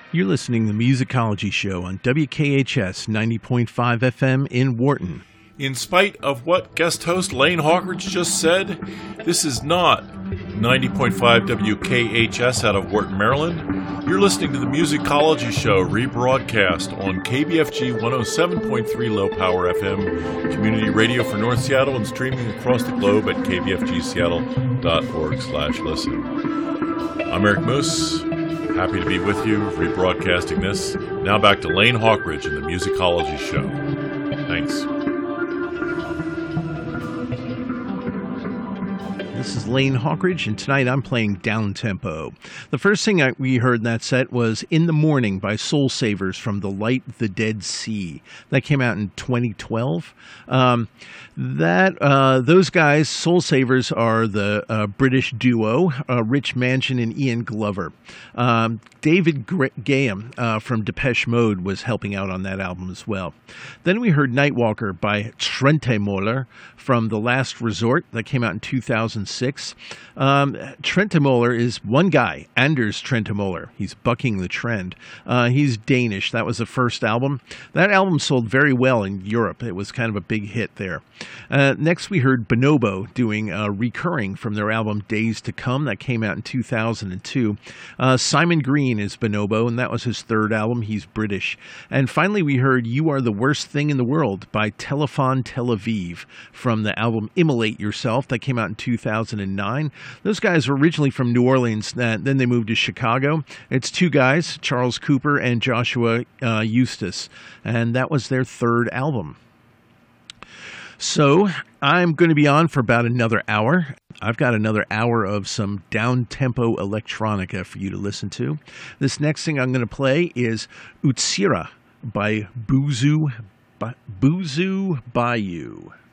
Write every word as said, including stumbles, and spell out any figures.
You're listening to the Musicology Show on W K H S ninety point five F M in Wharton. In spite of what guest host Lane Hawkridge just said, this is not ninety point five W K H S out of Wharton, Maryland. You're listening to the Musicology Show, rebroadcast on K B F G one oh seven point three Low Power F M, community radio for North Seattle, and streaming across the globe at k b f g seattle dot org slash listen. I'm Eric Moose. Happy to be with you, rebroadcasting this. Now back to Lane Hawkridge and the Musicology Show. Thanks. This is Lane Hawkridge, and tonight I'm playing down-tempo. The first thing I, we heard in that set was In the Morning by Soul Savers from The Light, the Dead Sea. That came out in twenty twelve. Um, that uh, those guys, Soul Savers, are the uh, British duo, uh, Rich Manchin and Ian Glover. Um, David Graham uh, from Depeche Mode was helping out on that album as well. Then we heard Nightwalker by Trentemøller from The Last Resort. That came out in two thousand six. Um, Trentemøller is one guy, Anders Trentemøller. He's bucking the trend. Uh, he's Danish. That was the first album. That album sold very well in Europe. It was kind of a big hit there. Uh, next, we heard Bonobo doing uh, Recurring from their album Days to Come. That came out in two thousand two. Uh, Simon Green is Bonobo, and that was his third album. He's British. And finally, we heard You Are the Worst Thing in the World by Telephone Tel Aviv from the album Immolate Yourself. That came out in two thousand nine. Those guys were originally from New Orleans. Uh, then they moved to Chicago. It's two guys, Charles Cooper and Joshua uh, Eustace. And that was their third album. So I'm going to be on for about another hour. I've got another hour of some down-tempo electronica for you to listen to. This next thing I'm going to play is Utsira by Buzu, Buzu Bayou.